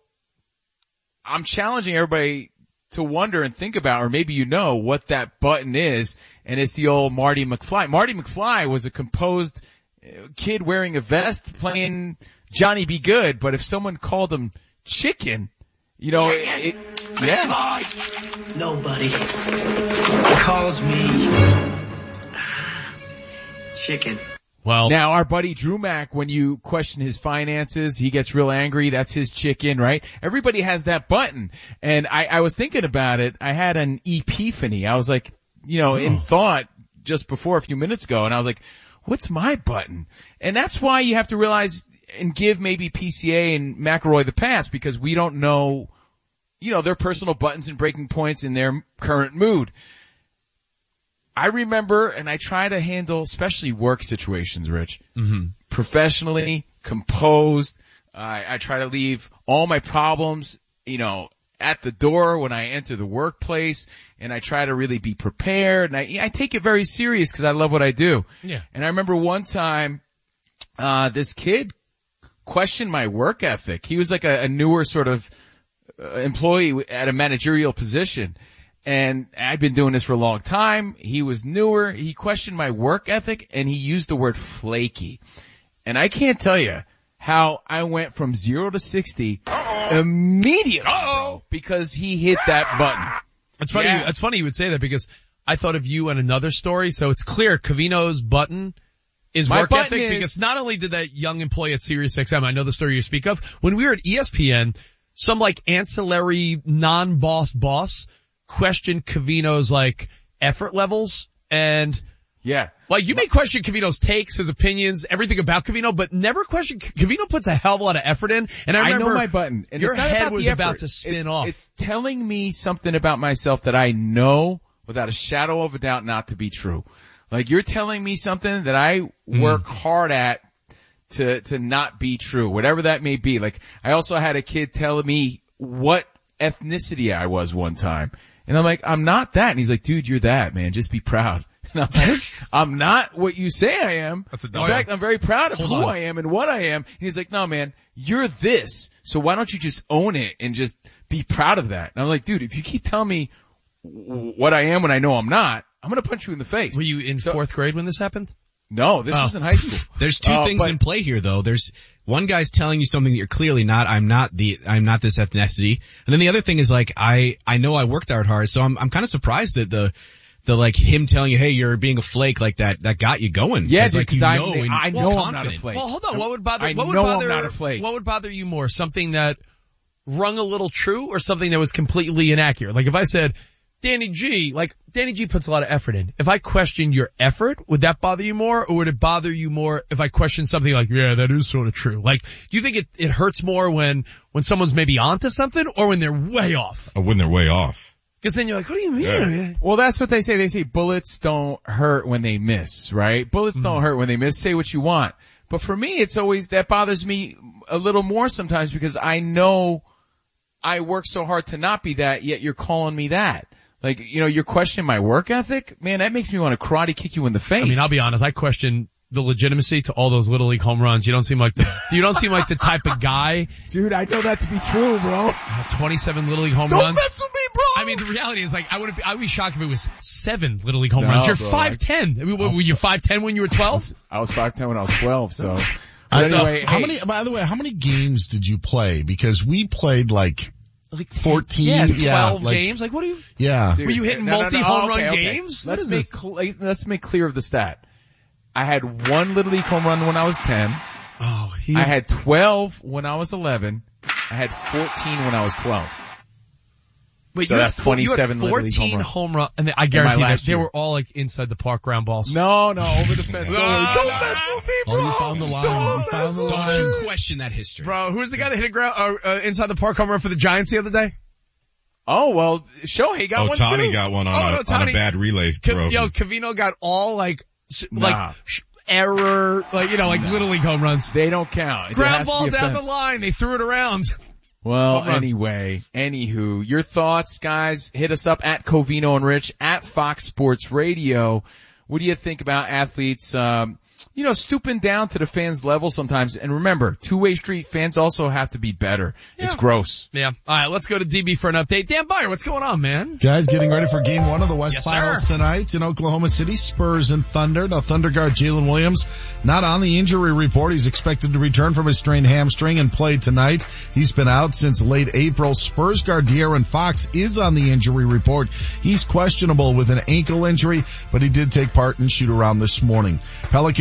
[SPEAKER 5] I'm challenging everybody to wonder and think about, or maybe you know what that button is, and it's the old Marty McFly. Marty McFly was a composed kid wearing a vest playing Johnny Be Good, but if someone called him chicken, you know,
[SPEAKER 23] chicken.
[SPEAKER 5] It, it, yeah.
[SPEAKER 23] Nobody calls me chicken.
[SPEAKER 3] Well,
[SPEAKER 5] now our buddy Drew Mack, when you question his finances, he gets real angry. That's his chicken, right? Everybody has that button. And I, I was thinking about it. I had an epiphany. I was like, you know, oh. in thought just before a few minutes ago, and I was like, what's my button? And that's why you have to realize and give maybe P C A and McElroy the pass, because we don't know, you know, their personal buttons and breaking points in their current mood. I remember, and I try to handle especially work situations, Rich,
[SPEAKER 3] mm-hmm.
[SPEAKER 5] professionally, composed. I, I try to leave all my problems, you know, at the door when I enter the workplace, and I try to really be prepared. And I, I take it very serious because I love what I do.
[SPEAKER 3] Yeah.
[SPEAKER 5] And I remember one time, uh, this kid questioned my work ethic. He was like a, a newer sort of uh, employee at a managerial position. And I'd been doing this for a long time. He was newer. He questioned my work ethic, and he used the word flaky. And I can't tell you how I went from zero to sixty immediately, bro, because he hit that button.
[SPEAKER 3] It's funny.
[SPEAKER 5] Yeah.
[SPEAKER 3] It's funny you would say that, because I thought of you and another story. So it's clear Covino's button is
[SPEAKER 5] My
[SPEAKER 3] work
[SPEAKER 5] button
[SPEAKER 3] ethic,
[SPEAKER 5] is,
[SPEAKER 3] because not only did that young employee at Sirius X M, I know the story you speak of, when we were at E S P N, some like ancillary non-boss boss question Covino's like effort levels, and
[SPEAKER 5] yeah,
[SPEAKER 3] like you may question Covino's takes, his opinions, everything about Covino, but never question Covino puts a hell of a lot of effort in. And I remember
[SPEAKER 5] I know my button, and
[SPEAKER 3] your
[SPEAKER 5] it's not
[SPEAKER 3] head
[SPEAKER 5] about
[SPEAKER 3] was
[SPEAKER 5] the
[SPEAKER 3] about
[SPEAKER 5] effort.
[SPEAKER 3] to spin
[SPEAKER 5] it's,
[SPEAKER 3] off.
[SPEAKER 5] It's telling me something about myself that I know without a shadow of a doubt not to be true. Like you're telling me something that I work mm. hard at to to not be true, whatever that may be. Like I also had a kid telling me what ethnicity I was one time. And I'm like, I'm not that. And he's like, dude, you're that, man. Just be proud. And I'm like, I'm not what you say I am.
[SPEAKER 3] That's a
[SPEAKER 5] In fact, I'm very proud of Hold who on. I am and what I am. And he's like, no, man, you're this. So why don't you just own it and just be proud of that? And I'm like, dude, if you keep telling me what I am when I know I'm not, I'm going to punch you in the face.
[SPEAKER 3] Were you in so, fourth grade when this happened?
[SPEAKER 5] No, this
[SPEAKER 3] oh.
[SPEAKER 5] was in high school.
[SPEAKER 6] There's two
[SPEAKER 5] uh,
[SPEAKER 6] things
[SPEAKER 5] but,
[SPEAKER 6] in play here, though. There's one guy's telling you something that you're clearly not. I'm not the. I'm not this ethnicity. And then the other thing is like I. I know I worked out hard, so I'm. I'm kind of surprised that the. The like him telling you, hey, you're being a flake like that. That got you going.
[SPEAKER 5] Yeah,
[SPEAKER 6] Cause, like,
[SPEAKER 5] because
[SPEAKER 6] you
[SPEAKER 5] I
[SPEAKER 6] know,
[SPEAKER 5] know, I know
[SPEAKER 3] well,
[SPEAKER 5] I'm not a flake.
[SPEAKER 3] Well, hold on. What would bother?
[SPEAKER 5] I
[SPEAKER 3] what would
[SPEAKER 5] know
[SPEAKER 3] bother,
[SPEAKER 5] I'm not a flake.
[SPEAKER 3] What would bother you more? Something that rung a little true, or something that was completely inaccurate? Like if I said, Danny G, like Danny G puts a lot of effort in. If I questioned your effort, would that bother you more, or would it bother you more if I questioned something like, yeah, that is sort of true? Like, do you think it, it hurts more when, when someone's maybe onto something, or when they're way off?
[SPEAKER 7] Or when they're way off.
[SPEAKER 3] Because then you're like, what do you mean?
[SPEAKER 5] Yeah. Well, that's what they say. They say bullets don't hurt when they miss, right? Bullets mm-hmm. don't hurt when they miss. Say what you want. But for me, it's always, that bothers me a little more sometimes, because I know I work so hard to not be that, yet you're calling me that. Like, you know, you're questioning my work ethic? Man, that makes me want to karate kick you in the face.
[SPEAKER 3] I mean, I'll be honest, I question the legitimacy to all those Little League home runs. You don't seem like the, you don't seem like the type of guy.
[SPEAKER 5] Dude, I know that to be true, bro.
[SPEAKER 3] Uh, twenty-seven Little League home
[SPEAKER 5] don't
[SPEAKER 3] runs.
[SPEAKER 5] Don't mess with me, bro!
[SPEAKER 3] I mean, the reality is like, I would I would be shocked if it was seven Little League home
[SPEAKER 5] no,
[SPEAKER 3] runs. You're
[SPEAKER 5] bro,
[SPEAKER 3] five ten. I mean, were you five ten when you were twelve?
[SPEAKER 5] I was five ten when I was twelve, so.
[SPEAKER 2] Uh,
[SPEAKER 5] anyway,
[SPEAKER 2] so how
[SPEAKER 5] hey.
[SPEAKER 2] many, by the way, how many games did you play? Because we played like,
[SPEAKER 3] like
[SPEAKER 2] fourteen,
[SPEAKER 3] yeah, twelve
[SPEAKER 2] yeah, like,
[SPEAKER 3] games. Like, what are you?
[SPEAKER 2] Yeah.
[SPEAKER 3] Dude, were you hitting
[SPEAKER 5] no,
[SPEAKER 3] multi
[SPEAKER 5] no, no,
[SPEAKER 3] home
[SPEAKER 5] oh, okay,
[SPEAKER 3] run
[SPEAKER 5] okay.
[SPEAKER 3] games?
[SPEAKER 5] Let's
[SPEAKER 3] what
[SPEAKER 5] make
[SPEAKER 3] is
[SPEAKER 5] cl- let's make clear of the stat. I had one Little League home run when I was ten.
[SPEAKER 3] Oh, he...
[SPEAKER 5] I had twelve when I was eleven. I had fourteen when I was twelve.
[SPEAKER 3] Wait,
[SPEAKER 5] so
[SPEAKER 3] you
[SPEAKER 5] that's
[SPEAKER 3] had,
[SPEAKER 5] twenty-seven
[SPEAKER 3] you had fourteen
[SPEAKER 5] Little League
[SPEAKER 3] home run, and I guarantee that they
[SPEAKER 5] year.
[SPEAKER 3] were all like inside the park ground balls.
[SPEAKER 5] No, no, over the fence.
[SPEAKER 3] no,
[SPEAKER 5] Don't
[SPEAKER 3] no,
[SPEAKER 5] mess with me, bro.
[SPEAKER 2] Oh, you found the line.
[SPEAKER 5] Don't
[SPEAKER 2] you found the line.
[SPEAKER 6] Don't you question that history,
[SPEAKER 3] bro? Who's the guy that hit a ground uh, uh, inside the park home run for the Giants the other day?
[SPEAKER 5] Oh, well, Shohei got
[SPEAKER 7] oh,
[SPEAKER 5] one
[SPEAKER 7] Tony
[SPEAKER 5] too.
[SPEAKER 7] got one on,
[SPEAKER 3] oh,
[SPEAKER 7] a,
[SPEAKER 3] no, Tony,
[SPEAKER 7] on a bad relay throw.
[SPEAKER 3] Yo, Covino got all like,
[SPEAKER 5] nah.
[SPEAKER 3] like sh- error, like, you know, like nah. Little League home runs.
[SPEAKER 5] They don't count.
[SPEAKER 3] Ground ball down the line. They threw it around.
[SPEAKER 5] Well, anyway, anywho, your thoughts, guys, hit us up at Covino and Rich at Fox Sports Radio. What do you think about athletes, um, you know, stooping down to the fans' level sometimes? And remember, two-way street fans also have to be better. Yeah. It's gross.
[SPEAKER 3] Yeah. All right, let's go to D B for an update. Dan Byer, what's going on, man?
[SPEAKER 2] Guys, getting ready for game one of the West
[SPEAKER 3] yes,
[SPEAKER 2] Finals
[SPEAKER 3] sir.
[SPEAKER 2] tonight in Oklahoma City. Spurs and Thunder. Now, Thunder guard Jalen Williams not on the injury report. He's expected to return from his strained hamstring and play tonight. He's been out since late April. Spurs guard De'Aaron Fox is on the injury report. He's questionable with an ankle injury, but he did take part in shoot around this morning. Pelicans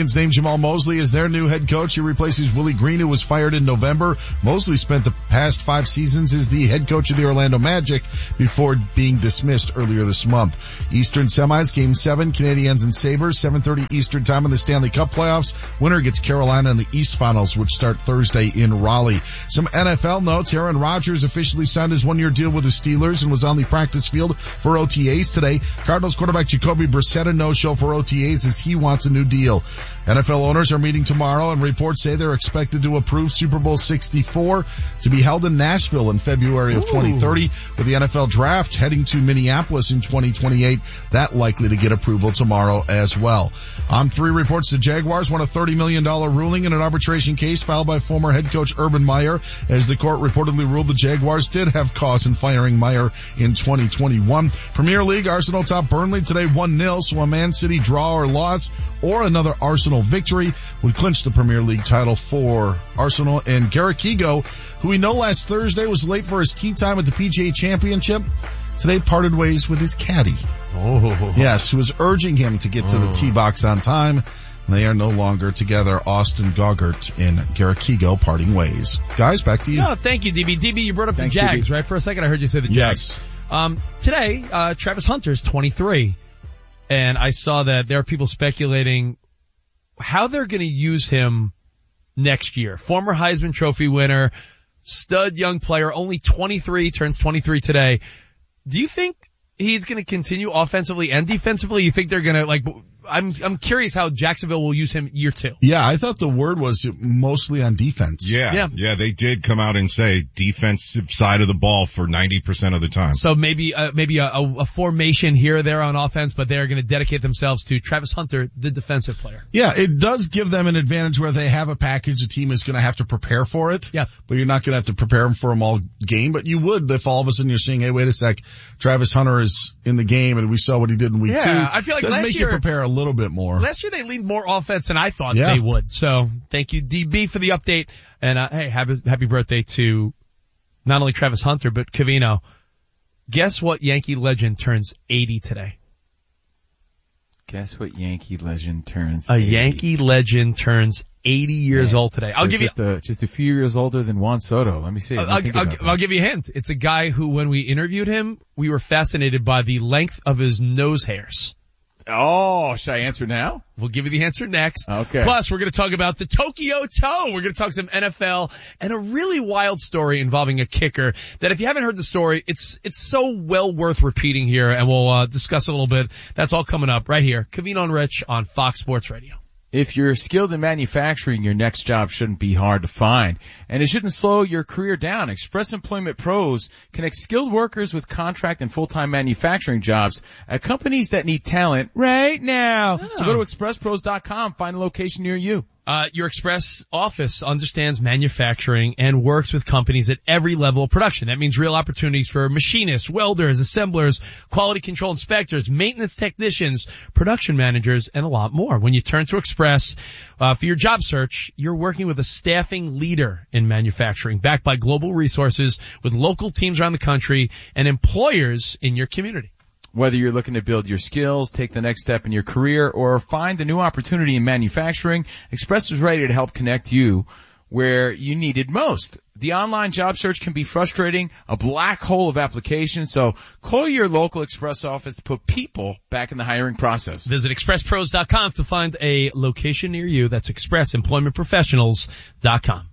[SPEAKER 2] Giants named Jamal Mosley as their new head coach. He replaces Willie Green, who was fired in November. Mosley spent the past five seasons as the head coach of the Orlando Magic before being dismissed earlier this month. Eastern semis, game seven, Canadiens and Sabres, seven thirty Eastern time in the Stanley Cup playoffs. Winner gets Carolina in the East Finals, which start Thursday in Raleigh. Some N F L notes. Aaron Rodgers officially signed his one-year deal with the Steelers and was on the practice field for O T As today. Cardinals quarterback Jacoby Brissett a no-show for O T As as he wants a new deal. N F L owners are meeting tomorrow, and reports say they're expected to approve Super Bowl sixty-four to be held in Nashville in February of Ooh. twenty thirty, with the N F L draft heading to Minneapolis in twenty twenty-eight. That likely to get approval tomorrow as well. On three reports, the Jaguars won a thirty million dollars ruling in an arbitration case filed by former head coach Urban Meyer, as the court reportedly ruled the Jaguars did have cause in firing Meyer in twenty twenty-one. Premier League, Arsenal top Burnley today one nil, so a Man City draw or loss or another Arsenal victory would clinch the Premier League title for Arsenal. And Gareth Kigo, who we know last Thursday was late for his tee time at the P G A Championship, today parted ways with his caddy.
[SPEAKER 3] Oh.
[SPEAKER 2] Yes, who was urging him to get to the tee box on time. They are no longer together. Austin Goggart and Gareth Kigo parting ways. Guys, back to you.
[SPEAKER 3] Oh, thank you, D B. D B, you brought up
[SPEAKER 2] Thanks,
[SPEAKER 3] the Jags,
[SPEAKER 2] D B.
[SPEAKER 3] right? For a second, I heard you say the Jags.
[SPEAKER 2] Yes.
[SPEAKER 3] Um, today, uh, Travis Hunter's twenty-three. And I saw that there are people speculating how they're going to use him next year. Former Heisman Trophy winner, stud young player, only twenty-three, turns twenty-three today. Do you think he's going to continue offensively and defensively? You think they're going to, like, I'm, I'm curious how Jacksonville will use him year two.
[SPEAKER 2] Yeah, I thought the word was mostly on defense.
[SPEAKER 7] Yeah, yeah, yeah, they did come out and say defensive side of the ball for ninety percent of the time.
[SPEAKER 3] So maybe, uh, maybe a, a, a formation here or there on offense, but they're going to dedicate themselves to Travis Hunter, the defensive player.
[SPEAKER 2] Yeah, it does give them an advantage where they have a package. The team is going to have to prepare for it.
[SPEAKER 3] Yeah.
[SPEAKER 2] But you're not going to have to prepare them for them all game, but you would if all of a sudden you're saying, hey, wait a sec, Travis Hunter is in the game and we saw what he did in week
[SPEAKER 3] yeah,
[SPEAKER 2] two.
[SPEAKER 3] I feel like
[SPEAKER 2] it does
[SPEAKER 3] last
[SPEAKER 2] make
[SPEAKER 3] year,
[SPEAKER 2] you prepare a little bit more.
[SPEAKER 3] Last year they leaned more offense than I thought
[SPEAKER 2] yeah.
[SPEAKER 3] they would. So thank you, D B, for the update. And uh, hey, happy, happy birthday to not only Travis Hunter, but Covino. Guess what Yankee legend turns eighty today?
[SPEAKER 5] Guess what Yankee legend turns
[SPEAKER 3] A
[SPEAKER 5] eighty?
[SPEAKER 3] Yankee legend turns eighty years
[SPEAKER 5] Man,
[SPEAKER 3] old today.
[SPEAKER 5] so
[SPEAKER 3] I'll give
[SPEAKER 5] just
[SPEAKER 3] you
[SPEAKER 5] a, just a few years older than Juan Soto. Let me see. Let
[SPEAKER 3] I'll,
[SPEAKER 5] me think
[SPEAKER 3] I'll,
[SPEAKER 5] about
[SPEAKER 3] I'll give you a hint. It's a guy who, when we interviewed him, we were fascinated by the length of his nose hairs.
[SPEAKER 5] Oh, should I answer now?
[SPEAKER 3] We'll give you the answer next.
[SPEAKER 5] Okay.
[SPEAKER 3] Plus, we're going to talk about the Tokyo Toe. We're going to talk some N F L and a really wild story involving a kicker that if you haven't heard the story, it's it's so well worth repeating here, and we'll uh, discuss a little bit. That's all coming up right here. Covino and Rich on Fox Sports Radio.
[SPEAKER 5] If you're skilled in manufacturing, your next job shouldn't be hard to find. And it shouldn't slow your career down. Express Employment Pros connect skilled workers with contract and full-time manufacturing jobs at companies that need talent right now. Oh. So go to express pros dot com, find a location near you.
[SPEAKER 3] Uh, your Express office understands manufacturing and works with companies at every level of production. That means real opportunities for machinists, welders, assemblers, quality control inspectors, maintenance technicians, production managers, and a lot more. When you turn to Express uh, for your job search, you're working with a staffing leader in manufacturing, backed by global resources with local teams around the country and employers in your community.
[SPEAKER 5] Whether you're looking to build your skills, take the next step in your career, or find a new opportunity in manufacturing, Express is ready to help connect you where you need it most. The online job search can be frustrating, a black hole of applications, so call your local Express office to put people back in the hiring process.
[SPEAKER 3] Visit express pros dot com to find a location near you. That's express employment professionals dot com.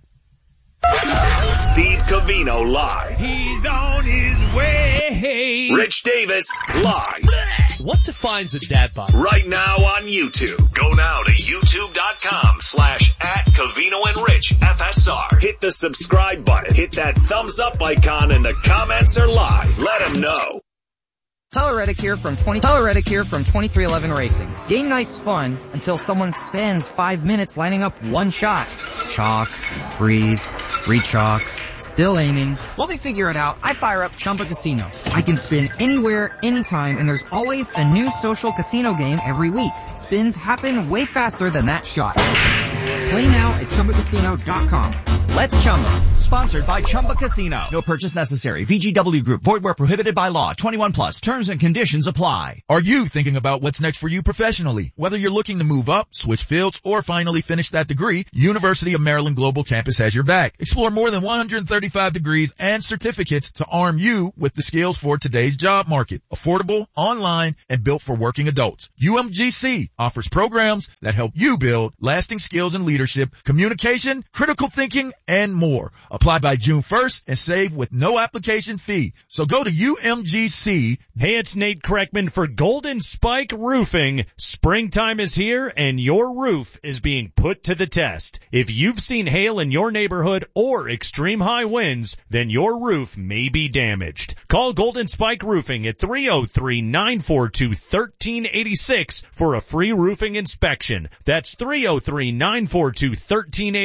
[SPEAKER 1] Steve Covino live.
[SPEAKER 4] He's on his way.
[SPEAKER 1] Rich Davis live.
[SPEAKER 3] What defines a dad bod?
[SPEAKER 1] Right now on YouTube. Go now to youtube.com slash at Covino and Rich F S R. Hit the subscribe button. Hit that thumbs up icon and the comments are live. Let them know.
[SPEAKER 8] Tyler Reddick here from twenty Tyler Reddick here from twenty-three eleven Racing. Game night's fun until someone spends five minutes lining up one shot. Chalk, breathe, re-chalk, still aiming. While they figure it out, I fire up Chumba Casino. I can spin anywhere, anytime, and there's always a new social casino game every week. Spins happen way faster than that shot. Play now at chumba casino dot com.
[SPEAKER 10] Let's Chumba. Sponsored by Chumba Casino. No purchase necessary. V G W Group. Void where prohibited by law. twenty-one plus. Terms and conditions apply.
[SPEAKER 15] Are you thinking about what's next for you professionally? Whether you're looking to move up, switch fields, or finally finish that degree, University of Maryland Global Campus has your back. Explore more than one hundred thirty-five degrees and certificates to arm you with the skills for today's job market. Affordable, online, and built for working adults. U M G C offers programs that help you build lasting skills in leadership, communication, critical thinking, and more. Apply by June first and save with no application fee. So go to U M G C.
[SPEAKER 23] Hey, it's Nate Kreckman for Golden Spike Roofing. Springtime is here and your roof is being put to the test. If you've seen hail in your neighborhood or extreme high winds, then your roof may be damaged. Call Golden Spike Roofing at three oh three, nine four two, one three eight six for a free roofing inspection. That's three oh three, nine four two, one three eight six.